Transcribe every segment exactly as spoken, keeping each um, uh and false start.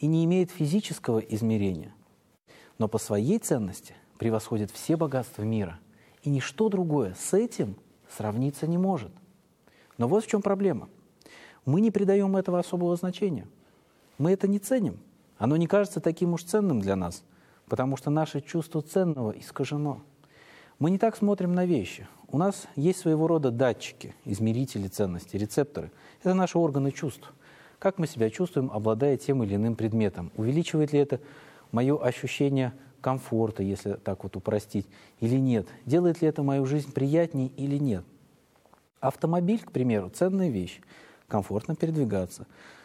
и не имеет физического измерения, но по своей ценности превосходит все богатства мира, и ничто другое с этим сравниться не может. Но вот в чем проблема. Мы не придаем этого особого значения. Мы это не ценим. Оно не кажется таким уж ценным для нас, потому что наше чувство ценного искажено. Мы не так смотрим на вещи. У нас есть своего рода датчики, измерители ценности, рецепторы. Это наши органы чувств. Как мы себя чувствуем, обладая тем или иным предметом? Увеличивает ли это мое ощущение комфорта, если так вот упростить, или нет? Делает ли это мою жизнь приятнее или нет? Автомобиль, к примеру, ценная вещь. Комфортно передвигаться.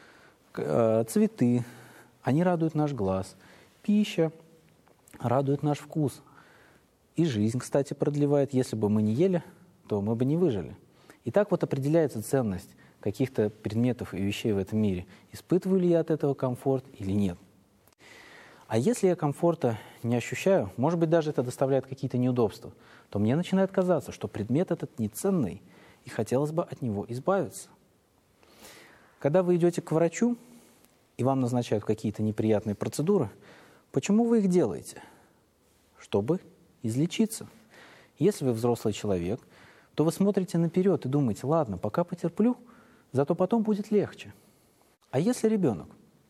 Цветы, они радуют наш глаз. Пища радует наш вкус. И жизнь, кстати, продлевает. Если бы мы не ели, то мы бы не выжили. И так вот определяется ценность каких-то предметов и вещей в этом мире. Испытываю ли я от этого комфорт или нет? А если я комфорта не ощущаю, может быть, даже это доставляет какие-то неудобства, то мне начинает казаться, что предмет этот не ценный, и хотелось бы от него избавиться. Когда вы идете к врачу, и вам назначают какие-то неприятные процедуры, почему вы их делаете? Чтобы излечиться. Если вы взрослый человек, то вы смотрите наперед и думаете: ладно, пока потерплю, зато потом будет легче. А если ребенок?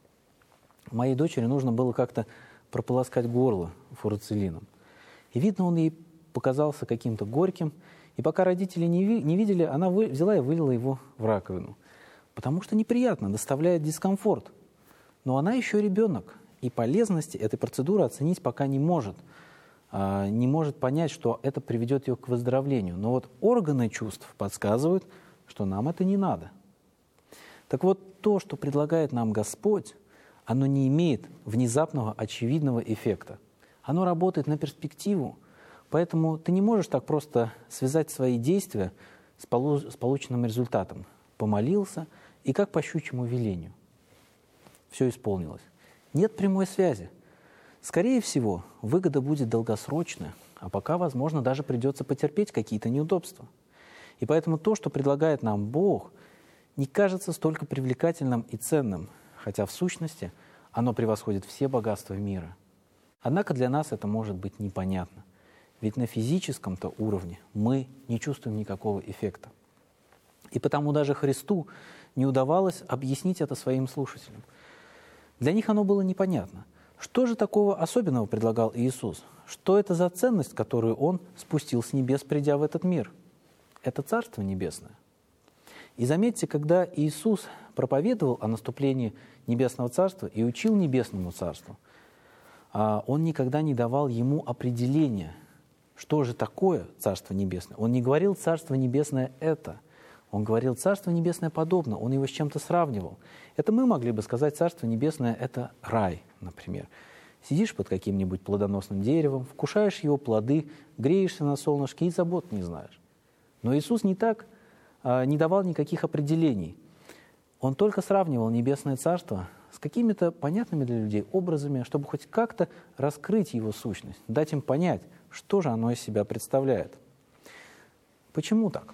Моей дочери нужно было как-то прополоскать горло фурацилином. И видно, он ей показался каким-то горьким, и пока родители не, ви- не видели, она вы- взяла и вылила его в раковину. Потому что неприятно, доставляет дискомфорт. Но она еще ребенок, и полезности этой процедуры оценить пока не может. А, не может понять, что это приведет ее к выздоровлению. Но вот органы чувств подсказывают, что нам это не надо. Так вот, то, что предлагает нам Господь, оно не имеет внезапного, очевидного эффекта. Оно работает на перспективу, поэтому ты не можешь так просто связать свои действия с, полу- с полученным результатом. Помолился, и как по щучьему велению. Все исполнилось. Нет прямой связи. Скорее всего, выгода будет долгосрочная, а пока, возможно, даже придется потерпеть какие-то неудобства. И поэтому то, что предлагает нам Бог, не кажется столько привлекательным и ценным, хотя в сущности оно превосходит все богатства мира. Однако для нас это может быть непонятно, ведь на физическом-то уровне мы не чувствуем никакого эффекта. И потому даже Христу не удавалось объяснить это своим слушателям. Для них оно было непонятно. Что же такого особенного предлагал Иисус? Что это за ценность, которую Он спустил с небес, придя в этот мир? Это Царство Небесное. И заметьте, когда Иисус проповедовал о наступлении Небесного Царства и учил Небесному Царству, Он никогда не давал ему определения, что же такое Царство Небесное. Он не говорил «Царство Небесное – это». Он говорил «Царство Небесное подобно», он его с чем-то сравнивал. Это мы могли бы сказать «Царство Небесное – это рай», например. Сидишь под каким-нибудь плодоносным деревом, вкушаешь его плоды, греешься на солнышке и забот не знаешь. Но Иисус не так, не давал никаких определений. Он только сравнивал Небесное Царство с какими-то понятными для людей образами, чтобы хоть как-то раскрыть его сущность, дать им понять, что же оно из себя представляет. Почему так?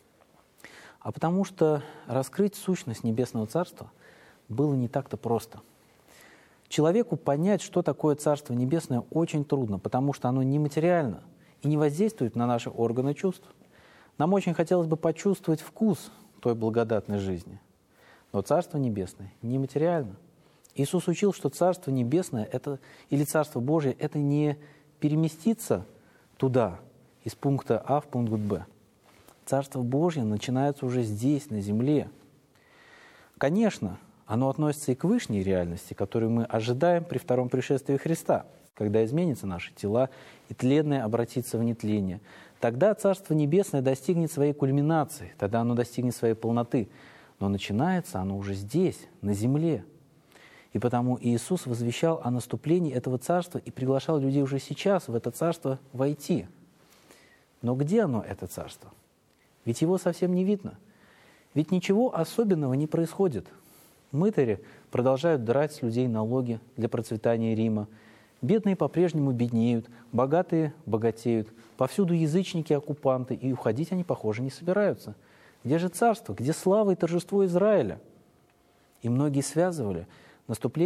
А потому что раскрыть сущность Небесного Царства было не так-то просто. Человеку понять, что такое Царство Небесное, очень трудно, потому что оно нематериально и не воздействует на наши органы чувств. Нам очень хотелось бы почувствовать вкус той благодатной жизни. Но Царство Небесное нематериально. Иисус учил, что Царство Небесное это, или Царство Божие – это не переместиться туда, из пункта А в пункт Б. Царство Божье начинается уже здесь, на земле. Конечно, оно относится и к вышней реальности, которую мы ожидаем при втором пришествии Христа, когда изменятся наши тела, и тленное обратится в нетление. Тогда Царство Небесное достигнет своей кульминации, тогда оно достигнет своей полноты. Но начинается оно уже здесь, на земле. И потому Иисус возвещал о наступлении этого Царства и приглашал людей уже сейчас в это Царство войти. Но где оно, это Царство? Ведь его совсем не видно. Ведь ничего особенного не происходит. Мытари продолжают драть с людей налоги для процветания Рима. Бедные по-прежнему беднеют, богатые богатеют. Повсюду язычники-оккупанты, и уходить они, похоже, не собираются. Где же царство? Где слава и торжество Израиля? И многие связывали наступление